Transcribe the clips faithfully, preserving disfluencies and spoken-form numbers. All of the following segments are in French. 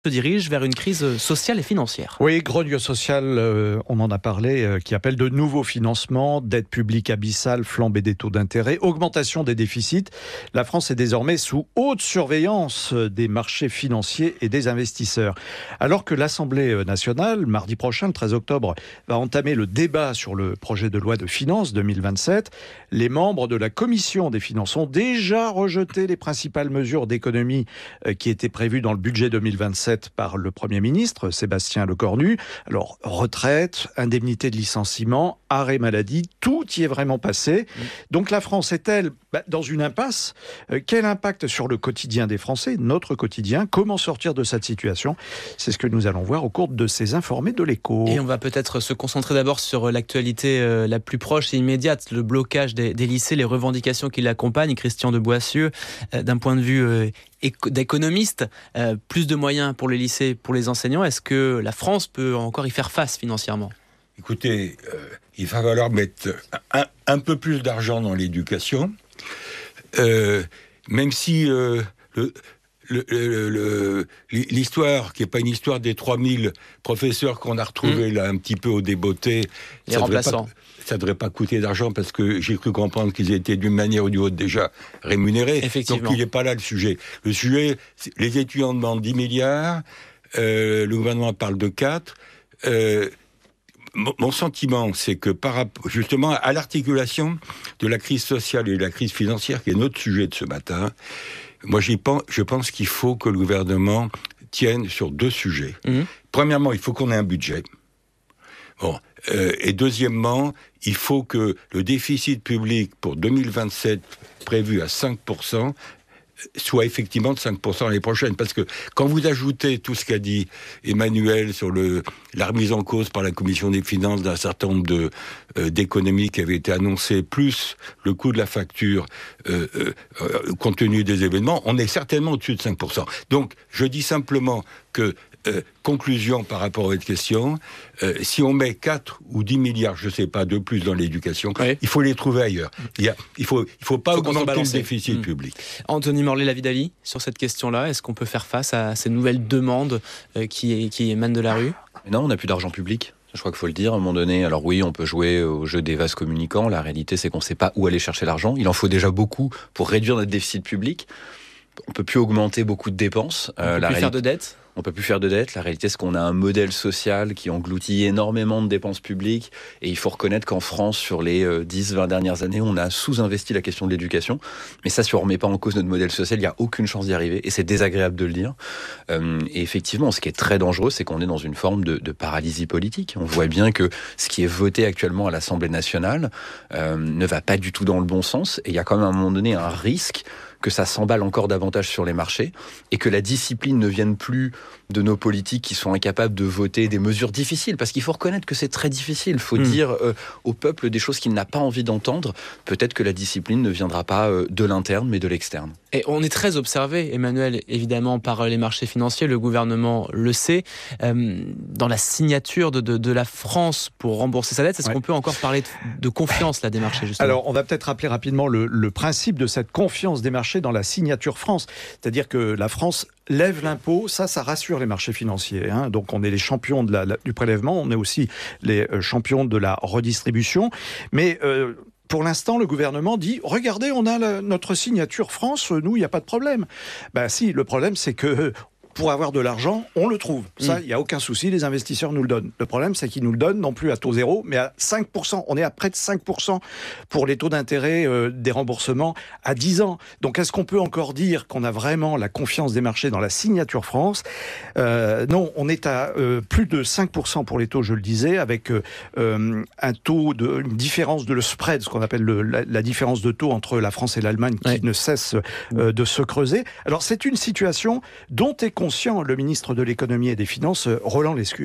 se dirige vers une crise sociale et financière. Oui, grogne sociale, euh, on en a parlé, euh, qui appelle de nouveaux financements, dette publique abyssale, flambée des taux d'intérêt, augmentation des déficits. La France est désormais sous haute surveillance des marchés financiers et des investisseurs. Alors que l'Assemblée nationale, mardi prochain, le treize octobre, va entamer le débat sur le projet de loi de finances deux mille vingt-sept, les membres de la Commission des finances ont déjà rejeté les principales mesures d'économie euh, qui étaient prévues dans le budget deux mille vingt-sept par le Premier ministre, Sébastien Lecornu. Alors, retraite, indemnité de licenciement, arrêt maladie, tout y est vraiment passé. Mmh. Donc la France est-elle bah, dans une impasse ? euh, Quel impact sur le quotidien des Français, notre quotidien ? Comment sortir de cette situation ? C'est ce que nous allons voir au cours de ces informés de l'Écho. Et on va peut-être se concentrer d'abord sur l'actualité euh, la plus proche et immédiate, le blocage des, des lycées, les revendications qui l'accompagnent. Christian de Boissieu, euh, d'un point de vue euh, d'économiste, euh, plus de moyens pour les lycées, pour les enseignants. Est-ce que la France peut encore y faire face financièrement ? Écoutez, euh, il va falloir mettre un, un peu plus d'argent dans l'éducation, euh, même si euh, le, le, le, le, l'histoire, qui n'est pas une histoire des trois mille professeurs qu'on a retrouvés mmh. là un petit peu au débeauté, les remplaçants. Ça ne devrait pas coûter d'argent parce que j'ai cru comprendre qu'ils étaient d'une manière ou d'une autre déjà rémunérés. Donc il n'est pas là le sujet. Le sujet, les étudiants demandent dix milliards, euh, le gouvernement parle de quatre. Euh, mon, mon sentiment, c'est que par rapport justement à l'articulation de la crise sociale et de la crise financière, qui est notre sujet de ce matin, moi j'y pense, je pense qu'il faut que le gouvernement tienne sur deux sujets. Mmh. Premièrement, il faut qu'on ait un budget. Bon, euh, et deuxièmement, il faut que le déficit public pour deux mille vingt-sept, prévu à cinq pour cent, soit effectivement de cinq pour cent l'année prochaine. Parce que quand vous ajoutez tout ce qu'a dit Emmanuel sur le, la remise en cause par la Commission des finances d'un certain nombre de, euh, d'économies qui avaient été annoncées, plus le coût de la facture euh, euh, euh, compte tenu des événements, on est certainement au-dessus de cinq pour cent. Donc, je dis simplement que Euh, conclusion par rapport à votre question, euh, si on met quatre ou dix milliards, je ne sais pas, de plus dans l'éducation, oui. il faut les trouver ailleurs. Il ne il faut, il faut pas faut augmenter le déficit mmh. public. Anthony Morlet-Lavidali, sur cette question-là, est-ce qu'on peut faire face à ces nouvelles demandes euh, qui, qui émanent de la rue ? Non, on n'a plus d'argent public. Je crois qu'il faut le dire à un moment donné. Alors oui, on peut jouer au jeu des vases communicants. La réalité, c'est qu'on ne sait pas où aller chercher l'argent. Il en faut déjà beaucoup pour réduire notre déficit public. On ne peut plus augmenter beaucoup de dépenses. On ne euh, peut plus réalité... faire de dettes. On ne peut plus faire de dette. La réalité, c'est qu'on a un modèle social qui engloutit énormément de dépenses publiques. Et il faut reconnaître qu'en France, sur les dix vingt dernières années, on a sous-investi la question de l'éducation. Mais ça, si on ne remet pas en cause notre modèle social, il n'y a aucune chance d'y arriver. Et c'est désagréable de le dire. Euh, et effectivement, ce qui est très dangereux, c'est qu'on est dans une forme de, de paralysie politique. On voit bien que ce qui est voté actuellement à l'Assemblée nationale euh, ne va pas du tout dans le bon sens. Et il y a quand même à un moment donné un risque que ça s'emballe encore davantage sur les marchés et que la discipline ne vienne plus de nos politiques qui sont incapables de voter des mesures difficiles. Parce qu'il faut reconnaître que c'est très difficile. Il faut mmh. dire euh, au peuple des choses qu'il n'a pas envie d'entendre. Peut-être que la discipline ne viendra pas euh, de l'interne, mais de l'externe. Et on est très observé, Emmanuel, évidemment, par les marchés financiers. Le gouvernement le sait. Euh, dans la signature de, de, de la France pour rembourser sa dette, est-ce ouais. qu'on peut encore parler de, de confiance là, des marchés, justement ? Alors, on va peut-être rappeler rapidement le, le principe de cette confiance des marchés dans la signature France. C'est-à-dire que la France lève l'impôt, ça, ça rassure les marchés financiers. Hein. Donc, on est les champions de la, la, du prélèvement, on est aussi les euh, champions de la redistribution. Mais... Euh, Pour l'instant, le gouvernement dit « Regardez, on a la, notre signature France, nous, il n'y a pas de problème. » Ben si, le problème, c'est que pour avoir de l'argent, on le trouve. Ça, il mmh. n'y a aucun souci, les investisseurs nous le donnent. Le problème, c'est qu'ils nous le donnent non plus à taux zéro, mais à cinq pour cent. On est à près de cinq pour cent pour les taux d'intérêt euh, des remboursements à dix ans. Donc, est-ce qu'on peut encore dire qu'on a vraiment la confiance des marchés dans la signature France ? euh, Non, on est à euh, plus de cinq pour cent pour les taux, je le disais, avec euh, un taux de, une différence de le spread, ce qu'on appelle le, la, la différence de taux entre la France et l'Allemagne qui ouais. ne cesse euh, de se creuser. Alors, c'est une situation dont est conscient le ministre de l'économie et des finances, Roland Lescure.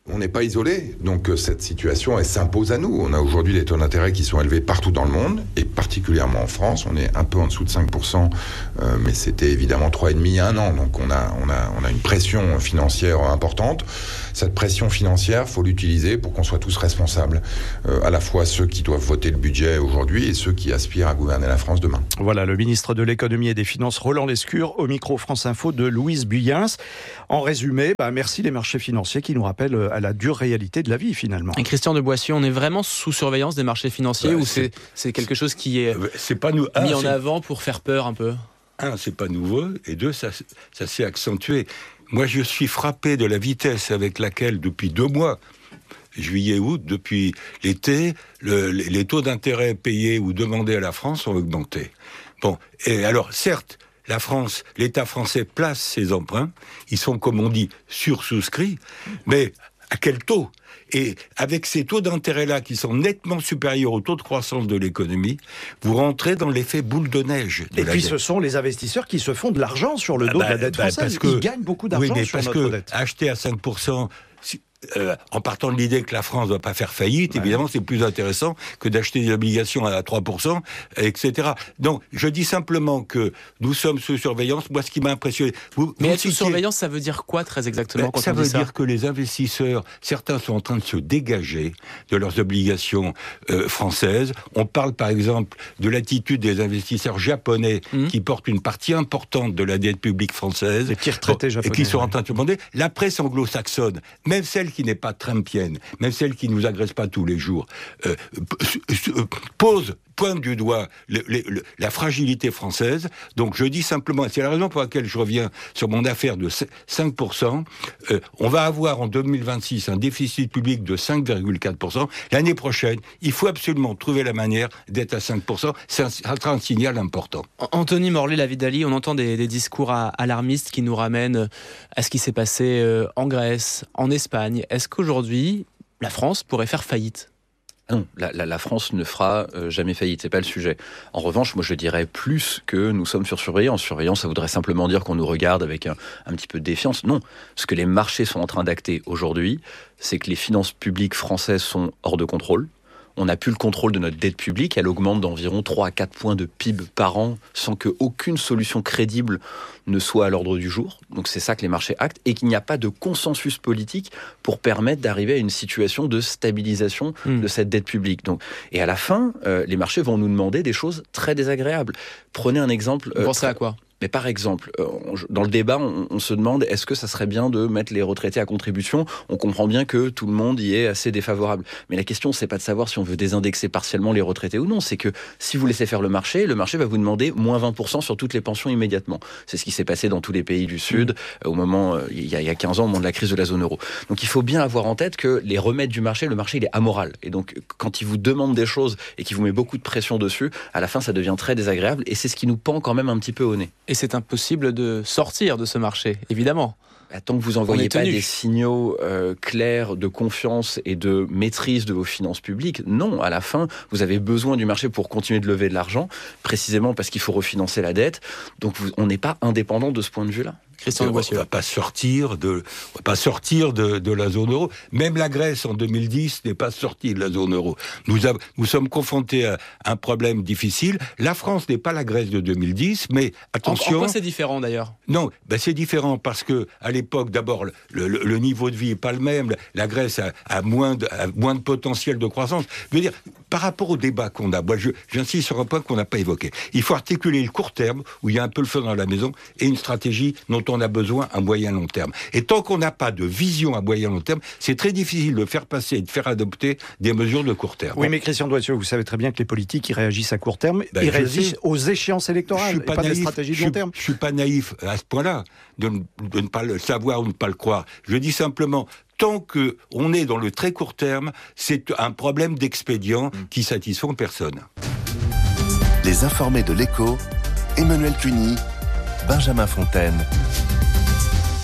On n'est pas isolé, donc cette situation, elle s'impose à nous. On a aujourd'hui des taux d'intérêt qui sont élevés partout dans le monde, et particulièrement en France. On est un peu en dessous de cinq pour cent, euh, mais c'était évidemment trois virgule cinq il y a un an. Donc on a, on a, on a une pression financière importante. Cette pression financière, il faut l'utiliser pour qu'on soit tous responsables, euh, à la fois ceux qui doivent voter le budget aujourd'hui et ceux qui aspirent à gouverner la France demain. Voilà, le ministre de l'économie et des finances, Roland Lescure, au micro France Info de Louise Buyens. En résumé, bah, merci les marchés financiers qui nous rappellent à la dure réalité de la vie finalement. Et Christian de Boissieu, on est vraiment sous surveillance des marchés financiers bah, ou c'est, c'est quelque chose qui est c'est pas nous, mis un, en c'est... avant pour faire peur un peu? Un, c'est pas nouveau, et deux, ça, ça s'est accentué. Moi, je suis frappé de la vitesse avec laquelle, depuis deux mois, juillet-août, depuis l'été, le, les taux d'intérêt payés ou demandés à la France ont augmenté. Bon, et alors, certes, la France, l'État français place ses emprunts, ils sont, comme on dit, sursouscrits, mais à quel taux ? Et avec ces taux d'intérêt-là qui sont nettement supérieurs au taux de croissance de l'économie, vous rentrez dans l'effet boule de neige. De et puis dette. Ce sont les investisseurs qui se font de l'argent sur le dos ah bah, de la dette bah, française. Que, Ils gagnent beaucoup d'argent oui, mais sur parce notre que dette. Acheter à cinq pour cent... Euh, en partant de l'idée que la France ne doit pas faire faillite, ouais. Évidemment, c'est plus intéressant que d'acheter des obligations à trois pour cent, et cetera. Donc, je dis simplement que nous sommes sous surveillance. Moi, ce qui m'a impressionné... Vous, Mais vous être sous citiez... surveillance, ça veut dire quoi, très exactement, quand ça on veut dit ça ? dire que les investisseurs, certains sont en train de se dégager de leurs obligations euh, françaises. On parle, par exemple, de l'attitude des investisseurs japonais mmh. qui portent une partie importante de la dette publique française. Les petits retraités japonais. Et qui sont en train de se demander... La presse anglo-saxonne, même celle qui n'est pas trumpienne, même celle qui ne nous agresse pas tous les jours, euh, pose, pointe du doigt le, le, le, la fragilité française. Donc je dis simplement, c'est la raison pour laquelle je reviens sur mon affaire de cinq pour cent, euh, on va avoir en deux mille vingt-six un déficit public de cinq virgule quatre pour cent. L'année prochaine, il faut absolument trouver la manière d'être à cinq pour cent. C'est un, ça sera un signal important. Anthony Morlet-Lavidali, on entend des, des discours alarmistes qui nous ramènent à ce qui s'est passé en Grèce, en Espagne. Est-ce qu'aujourd'hui, la France pourrait faire faillite ? Non, la, la, la France ne fera euh, jamais faillite, c'est pas le sujet. En revanche, moi je dirais plus que nous sommes sur surveillance. Surveillance, ça voudrait simplement dire qu'on nous regarde avec un, un petit peu de défiance. Non, ce que les marchés sont en train d'acter aujourd'hui, c'est que les finances publiques françaises sont hors de contrôle. On n'a plus le contrôle de notre dette publique, elle augmente d'environ trois à quatre points de P I B par an sans qu'aucune solution crédible ne soit à l'ordre du jour. Donc c'est ça que les marchés actent, et qu'il n'y a pas de consensus politique pour permettre d'arriver à une situation de stabilisation mmh. de cette dette publique. Donc, et à la fin, euh, les marchés vont nous demander des choses très désagréables. Prenez un exemple. Vous euh, pensez à quoi ? Mais par exemple, dans le débat, on, on se demande est-ce que ça serait bien de mettre les retraités à contribution ? On comprend bien que tout le monde y est assez défavorable. Mais la question, c'est pas de savoir si on veut désindexer partiellement les retraités ou non. C'est que si vous laissez faire le marché, le marché va vous demander moins vingt pour cent sur toutes les pensions immédiatement. C'est ce qui s'est passé dans tous les pays du Sud mmh. au moment, il y, a, il y a quinze ans, au moment de la crise de la zone euro. Donc il faut bien avoir en tête que les remèdes du marché, le marché, il est amoral. Et donc quand il vous demande des choses et qu'il vous met beaucoup de pression dessus, à la fin, ça devient très désagréable. Et c'est ce qui nous pend quand même un petit peu au nez. Et c'est impossible de sortir de ce marché, évidemment. Tant que vous n'envoyez pas des signaux euh, clairs de confiance et de maîtrise de vos finances publiques, non, à la fin, vous avez besoin du marché pour continuer de lever de l'argent, précisément parce qu'il faut refinancer la dette. Donc vous, on n'est pas indépendant de ce point de vue-là. Christian de Boissieu. On ne va pas sortir de, on va pas sortir de, de la zone euro. Même la Grèce, en deux mille dix, n'est pas sortie de la zone euro. Nous, a, nous sommes confrontés à un problème difficile. La France n'est pas la Grèce de deux mille dix, mais attention... En, en quoi c'est différent, d'ailleurs ? Non, ben c'est différent parce que à l'époque, d'abord, le, le, le niveau de vie n'est pas le même. La Grèce a, a, moins de, a moins de potentiel de croissance. Je veux dire, par rapport au débat qu'on a, moi, je, j'insiste sur un point qu'on n'a pas évoqué. Il faut articuler le court terme, où il y a un peu le feu dans la maison, et une stratégie dont on a besoin à moyen long terme. Et tant qu'on n'a pas de vision à moyen long terme, c'est très difficile de faire passer et de faire adopter des mesures de court terme. Oui, mais Christian de Boissieu, vous savez très bien que les politiques, ils réagissent à court terme, ben, ils réagissent sais, aux échéances électorales, et pas, pas naïf, des stratégies de long terme. Je ne suis pas naïf à ce point-là, de, de ne pas le savoir ou de ne pas le croire. Je dis simplement... Tant qu'on est dans le très court terme, c'est un problème d'expédient qui satisfont personne. Les informés de l'Écho, Emmanuel Cuny, Benjamin Fontaine.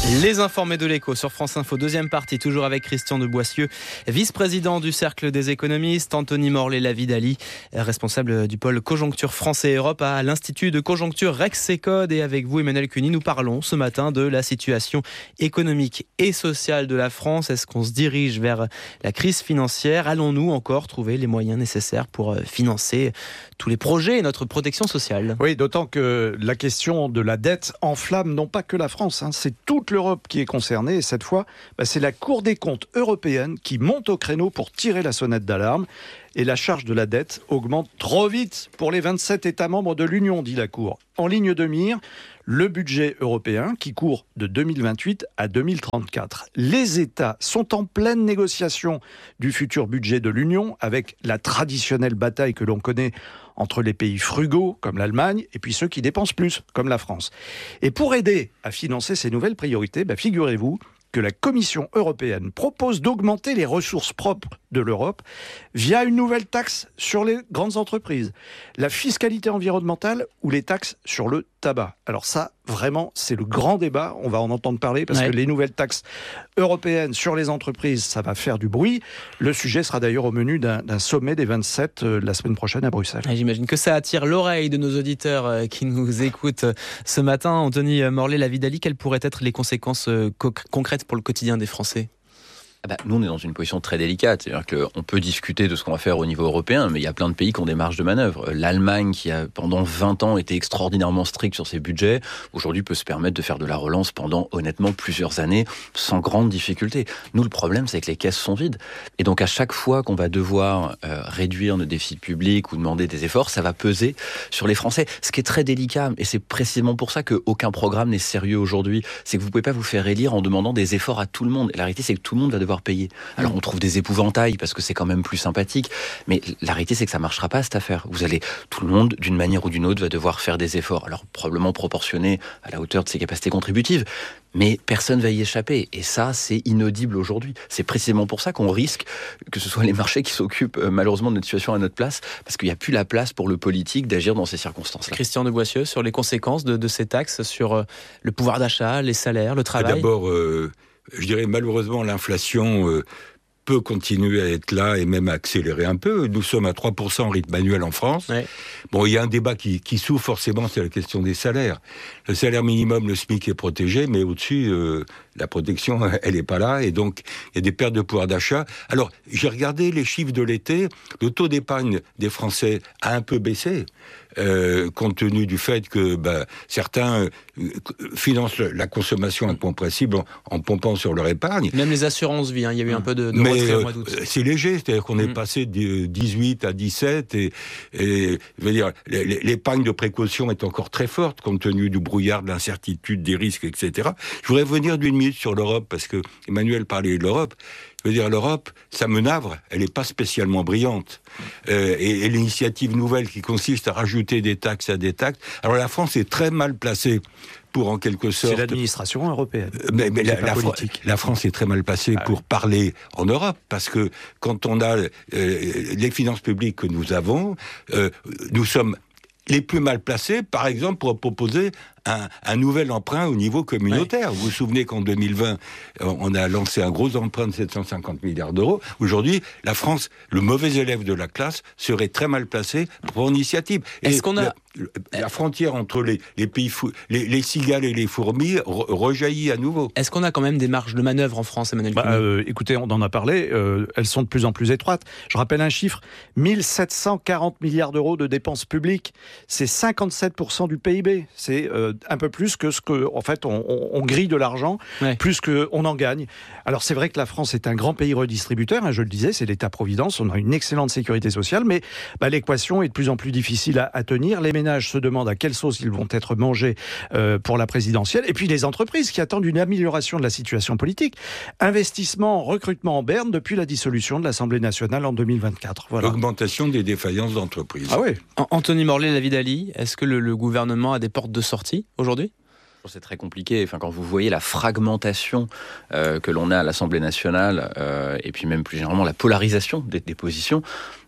Les informés de l'écho sur France Info, deuxième partie, toujours avec Christian de Boissieu, vice-président du Cercle des économistes, Anthony Morlet-Lavidali, responsable du pôle Conjoncture France et Europe à l'Institut de Conjoncture Rexecode. Et avec vous, Emmanuel Cuny, nous parlons ce matin de la situation économique et sociale de la France. Est-ce qu'on se dirige vers la crise financière ? Allons-nous encore trouver les moyens nécessaires pour financer tous les projets et notre protection sociale ? Oui, d'autant que la question de la dette enflamme non pas que la France, hein, c'est toute l'Europe qui est concernée. Et cette fois, bah, c'est la Cour des comptes européenne qui monte au créneau pour tirer la sonnette d'alarme. Et la charge de la dette augmente trop vite pour les vingt-sept États membres de l'Union, dit la Cour. En ligne de mire, le budget européen qui court de deux mille vingt-huit à deux mille trente-quatre. Les États sont en pleine négociation du futur budget de l'Union avec la traditionnelle bataille que l'on connaît entre les pays frugaux, comme l'Allemagne, et puis ceux qui dépensent plus, comme la France. Et pour aider à financer ces nouvelles priorités, bah, figurez-vous que la Commission européenne propose d'augmenter les ressources propres de l'Europe via une nouvelle taxe sur les grandes entreprises, la fiscalité environnementale ou les taxes sur le tabac. Alors ça, vraiment, c'est le grand débat. On va en entendre parler parce ouais. que les nouvelles taxes européennes sur les entreprises, ça va faire du bruit. Le sujet sera d'ailleurs au menu d'un, d'un sommet des vingt-sept euh, la semaine prochaine à Bruxelles. Et j'imagine que ça attire l'oreille de nos auditeurs euh, qui nous écoutent euh, ce matin. Anthony Morlet-Lavidali, quelles pourraient être les conséquences euh, co- concrètes pour le quotidien des Français ? Ah bah, nous, on est dans une position très délicate. C'est-à-dire qu'on peut discuter de ce qu'on va faire au niveau européen, mais il y a plein de pays qui ont des marges de manœuvre. L'Allemagne, qui a pendant vingt ans été extraordinairement stricte sur ses budgets, aujourd'hui peut se permettre de faire de la relance pendant, honnêtement, plusieurs années, sans grande difficulté. Nous, le problème, c'est que les caisses sont vides. Et donc, à chaque fois qu'on va devoir euh, réduire nos déficits publics ou demander des efforts, ça va peser sur les Français. Ce qui est très délicat, et c'est précisément pour ça qu'aucun programme n'est sérieux aujourd'hui, c'est que vous ne pouvez pas vous faire élire en demandant des efforts à tout le monde. Et la réalité, c'est que tout le monde va devoir payer. Alors on trouve des épouvantails parce que c'est quand même plus sympathique, mais la réalité c'est que ça marchera pas cette affaire. Vous allez, tout le monde d'une manière ou d'une autre va devoir faire des efforts, alors probablement proportionnés à la hauteur de ses capacités contributives, mais personne va y échapper. Et ça, c'est inaudible aujourd'hui. C'est précisément pour ça qu'on risque que ce soit les marchés qui s'occupent euh, malheureusement de notre situation à notre place, parce qu'il n'y a plus la place pour le politique d'agir dans ces circonstances-là. Christian de Boissieu, sur les conséquences de, de ces taxes sur euh, le pouvoir d'achat, les salaires, le travail. D'abord, euh, je dirais malheureusement l'inflation euh, peut continuer à être là et même à accélérer un peu. Nous sommes à trois pour cent rythme annuel en France. Ouais. Bon, il y a un débat qui, qui s'ouvre forcément, c'est la question des salaires. Le salaire minimum, le SMIC est protégé, mais au-dessus, euh, la protection, elle n'est pas là. Et donc, il y a des pertes de pouvoir d'achat. Alors, j'ai regardé les chiffres de l'été. Le taux d'épargne des Français a un peu baissé. Euh, compte tenu du fait que bah, certains euh, financent la consommation incompressible en, en pompant sur leur épargne. Même les assurances-vie, hein, il y a eu un peu de, de Mais, retrait euh, au mois d'août. C'est léger, c'est-à-dire qu'on mmh. est passé de dix-huit à dix-sept et, et je veux dire, l'épargne de précaution est encore très forte compte tenu du brouillard, de l'incertitude, des risques, et cetera. Je voudrais revenir d'une minute sur l'Europe parce que Emmanuel parlait de l'Europe. Je veux dire, l'Europe, ça me navre, elle n'est pas spécialement brillante. Euh, et, et l'initiative nouvelle qui consiste à rajouter des taxes à des taxes. Alors la France est très mal placée pour, en quelque sorte... C'est l'administration européenne. Mais, mais la, la, Fr- la France est très mal placée ah, pour oui. parler en Europe, parce que quand on a euh, les finances publiques que nous avons, euh, nous sommes les plus mal placés, par exemple, pour proposer un, un nouvel emprunt au niveau communautaire. Ouais. Vous vous souvenez qu'en deux mille vingt, on a lancé un gros emprunt de sept cent cinquante milliards d'euros. Aujourd'hui, la France, le mauvais élève de la classe, serait très mal placé pour l'initiative. Est-ce Et qu'on a... La, la frontière entre les, les pays, fou, les, les cigales et les fourmis re, rejaillit à nouveau. Est-ce qu'on a quand même des marges de manœuvre en France, Emmanuel bah, euh, Écoutez, on en a parlé, euh, elles sont de plus en plus étroites. Je rappelle un chiffre, mille sept cent quarante milliards d'euros de dépenses publiques, c'est cinquante-sept pour cent du P I B. C'est euh, un peu plus que ce que, en fait, on, on, on grille de l'argent, ouais. plus qu'on en gagne. Alors c'est vrai que la France est un grand pays redistributeur, hein, je le disais, c'est l'État-providence, on a une excellente sécurité sociale, mais bah, l'équation est de plus en plus difficile à, à tenir. Les ménages se demandent à quelle sauce ils vont être mangés euh, pour la présidentielle, et puis les entreprises qui attendent une amélioration de la situation politique. Investissement, recrutement en berne depuis la dissolution de l'Assemblée nationale en deux mille vingt-quatre. Voilà. Augmentation des défaillances d'entreprises. Ah oui. Anthony Morlet-Lavidali, est-ce que le, le gouvernement a des portes de sortie aujourd'hui ? C'est très compliqué. Enfin, quand vous voyez la fragmentation euh, que l'on a à l'Assemblée nationale, euh, et puis même plus généralement la polarisation des, des positions,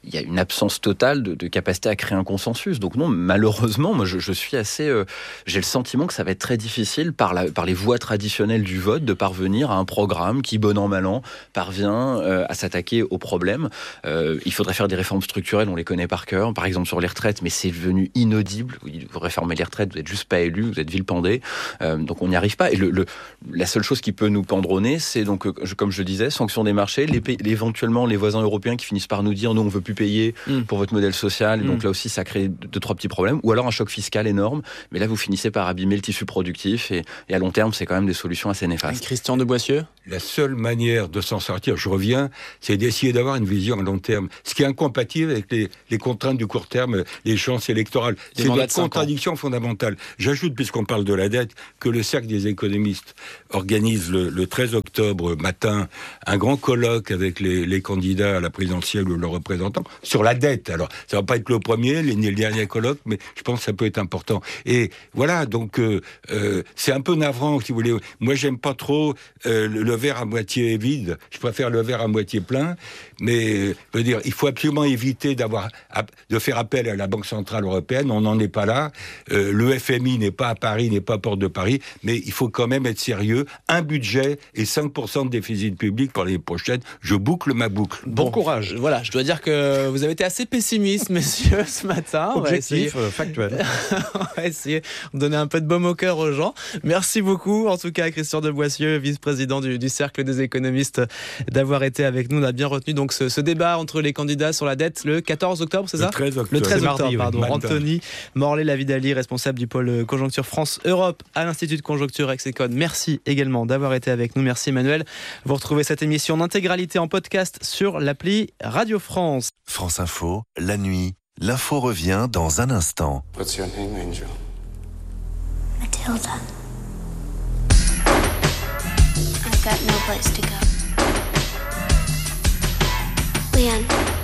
il y a une absence totale de, de capacité à créer un consensus. Donc non, malheureusement, moi je, je suis assez, euh, j'ai le sentiment que ça va être très difficile par, la, par les voies traditionnelles du vote de parvenir à un programme qui, bon an mal an, parvient euh, à s'attaquer aux problèmes. Euh, il faudrait faire des réformes structurelles, on les connaît par cœur, par exemple sur les retraites, mais c'est devenu inaudible. Vous réformez les retraites, vous n'êtes juste pas élu, vous êtes vilipendé, euh, donc on n'y arrive pas. Et le, le, la seule chose qui peut nous pendre au nez, c'est donc, comme je le disais, sanction des marchés, les pays, éventuellement les voisins européens qui finissent par nous dire, nous on veut plus payer mmh. pour votre modèle social, et donc mmh. là aussi ça crée deux, trois petits problèmes, ou alors un choc fiscal énorme, mais là vous finissez par abîmer le tissu productif, et, et à long terme c'est quand même des solutions assez néfastes. Christian de Boissieu ? La seule manière de s'en sortir, je reviens, c'est d'essayer d'avoir une vision à long terme, ce qui est incompatible avec les, les contraintes du court terme, les chances électorales. C'est une contradiction fondamentale. J'ajoute, puisqu'on parle de la dette, que le Cercle des économistes organise le, le treize octobre matin un grand colloque avec les, les candidats à la présidentielle ou leurs représentants sur la dette. Alors, ça va pas être le premier ni le dernier colloque, mais je pense que ça peut être important. Et voilà, donc euh, euh, c'est un peu navrant, si vous voulez. Moi, j'aime pas trop euh, le, le verre à moitié vide. Je préfère le verre à moitié plein. Mais je veux dire, il faut absolument éviter d'avoir de faire appel à la Banque centrale européenne. On n'en est pas là. Euh, le F M I n'est pas à Paris, n'est pas à Porte de Paris, mais il faut quand même être sérieux. Un budget et cinq pour cent de déficit public pour l'année prochaine. Je boucle ma boucle. Bon, bon courage. Voilà, je dois dire que vous avez été assez pessimiste, messieurs, ce matin. Objectif, euh, factuel. On va essayer de donner un peu de baume au cœur aux gens. Merci beaucoup, en tout cas, Christian de Boissieu, vice-président du, du Cercle des économistes, d'avoir été avec nous. On a bien retenu donc ce, ce débat entre les candidats sur la dette le quatorze octobre, c'est ça ? Le treize octobre. Le treize octobre, mardi, pardon. Oui. Anthony Morlet-Lavidali, responsable du pôle Conjoncture France-Europe à l'Institut de Conjoncture Hexecon. Merci également d'avoir été avec nous. Merci Emmanuel. Vous retrouvez cette émission en intégralité en podcast sur l'appli Radio France. France Info, la nuit, l'info revient dans un instant. What's your name, Angel? Matilda. I've got no place to go. Leon.